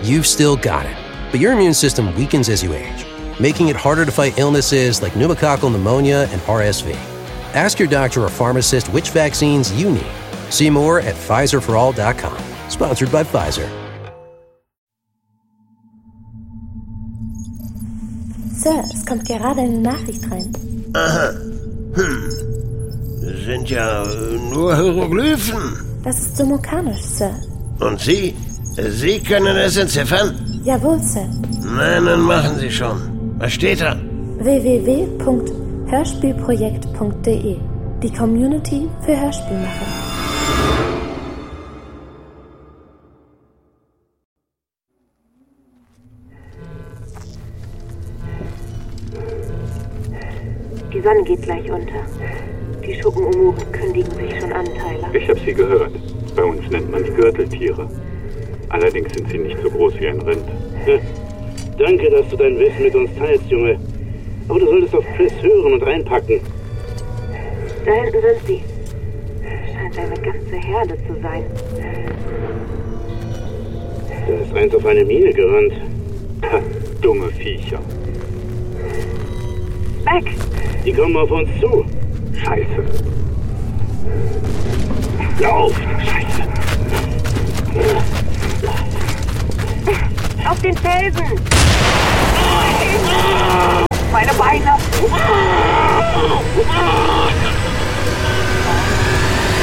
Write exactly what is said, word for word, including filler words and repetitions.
you've still got it. But your immune system weakens as you age, making it harder to fight illnesses like pneumococcal pneumonia and R S V. Ask your doctor or pharmacist which vaccines you need. See more at Pfizer for all dot com. Sponsored by Pfizer. Sir, es kommt gerade eine Nachricht rein. Aha. Hm. Sind ja nur Hieroglyphen. Das ist Sumokanisch, Sir. Und Sie? Sie können es entziffern? Jawohl, Sir. Nein, dann machen Sie schon. Was steht da? w w w punkt hörspielprojekt punkt d e. Die Community für Hörspielmacher. Die Sonne geht gleich unter. Die Schuppenumoren kündigen sich schon an, Tyler. Ich habe sie gehört. Bei uns nennt man die Gürteltiere. Allerdings sind sie nicht so groß wie ein Rind. Ja. Danke, dass du dein Wissen mit uns teilst, Junge. Aber du solltest auf Chris hören und reinpacken. Da hinten sind sie. Scheint eine ganze Herde zu sein. Da ist eins auf eine Mine gerannt. Ha, dumme Viecher. Weg! Die kommen auf uns zu. Scheiße. Lauf! Scheiße. Auf den Felsen! Meine Beine!